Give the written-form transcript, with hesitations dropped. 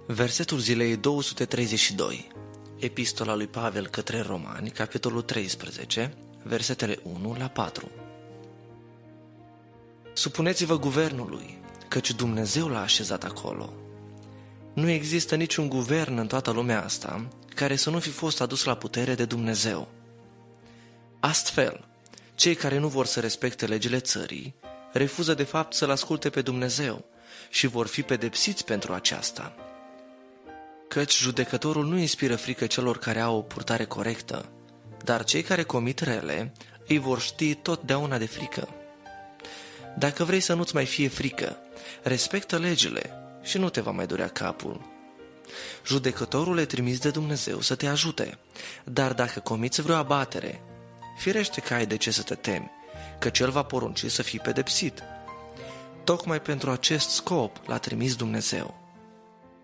Versetul zilei 232. Epistola lui Pavel către Romani, capitolul 13, versetele 1 la 4. Supuneți-vă guvernului, căci Dumnezeu l-a așezat acolo. Nu există niciun guvern în toată lumea asta care să nu fi fost adus la putere de Dumnezeu. Astfel, cei care nu vor să respecte legile țării refuză de fapt să-L asculte pe Dumnezeu și vor fi pedepsiți pentru aceasta. Căci judecătorul nu inspiră frică celor care au o purtare corectă, dar cei care comit rele îi vor ști totdeauna de frică. Dacă vrei să nu-ți mai fie frică, respectă legile și nu te va mai durea capul. Judecătorul e trimis de Dumnezeu să te ajute, dar dacă comiți vreo abatere, firește că ai de ce să te temi, căci El va porunci să fii pedepsit. Tocmai pentru acest scop l-a trimis Dumnezeu.